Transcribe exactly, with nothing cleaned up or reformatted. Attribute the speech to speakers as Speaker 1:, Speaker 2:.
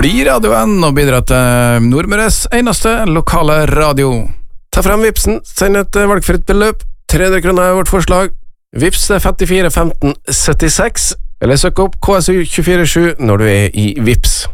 Speaker 1: blir radioen og bidrar til Nordmøres eneste lokale radio.
Speaker 2: Ta frem vipsen, send et valgfritt beløp. tre hundre kroner er vårt forslag. Vips til femtifire femten syttiseks, eller søk opp K S U to fire sju når du er i Vips.